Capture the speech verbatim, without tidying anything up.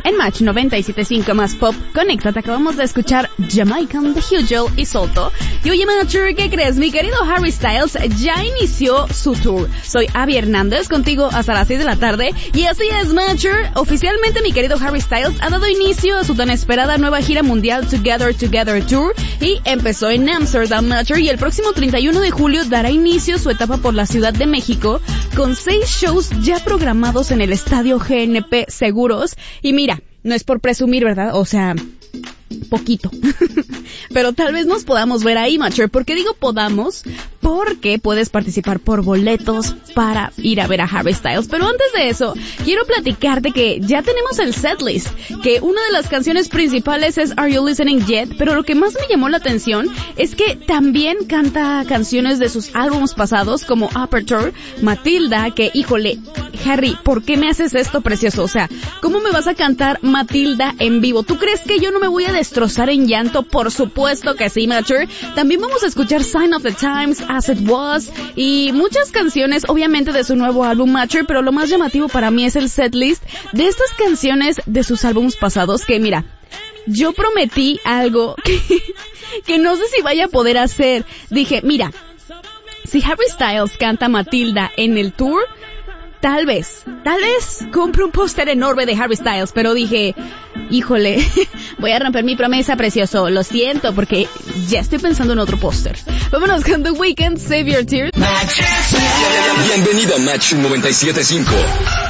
En Match noventa y siete punto cinco más pop, conéctate. Acabamos de escuchar Jamaican de Hugel y Solto. Y oye, Matcher, ¿qué crees? Mi querido Harry Styles ya inició su tour. Soy Abby Hernández, contigo hasta las seis de la tarde. Y así es, Matcher. Oficialmente mi querido Harry Styles ha dado inicio a su tan esperada nueva gira mundial Together Together Tour. Y empezó en Amsterdam, Matcher. Y el próximo treinta y uno de julio dará inicio su etapa por la Ciudad de México, con seis shows ya programados en el Estadio G N P Seguros. Y mira, no es por presumir, ¿verdad? O sea, poquito. Pero tal vez nos podamos ver ahí, Matcher. ¿Por qué digo podamos? Porque puedes participar por boletos para ir a ver a Harry Styles. Pero antes de eso, quiero platicarte que ya tenemos el setlist, que una de las canciones principales es Are You Listening Yet? Pero lo que más me llamó la atención es que también canta canciones de sus álbumes pasados, como Aperture, Matilda, que, híjole, Harry, ¿por qué me haces esto, precioso? O sea, ¿cómo me vas a cantar Matilda en vivo? ¿Tú crees que yo no me voy a destrozar en llanto? Por supuesto que sí, Matcher. También vamos a escuchar Sign of the Times, As It Was, y muchas canciones, obviamente, de su nuevo álbum, Matcher, pero lo más llamativo para mí es el setlist de estas canciones de sus álbumes pasados, que mira, yo prometí algo que, que no sé si vaya a poder hacer. Dije, mira, si Harry Styles canta Matilda en el tour, Tal vez, tal vez compre un póster enorme de Harry Styles, pero dije, híjole, voy a romper mi promesa, precioso, lo siento, porque ya estoy pensando en otro póster. Vámonos con The Weeknd, Save Your Tears. Bienvenido a Match noventa y siete punto cinco.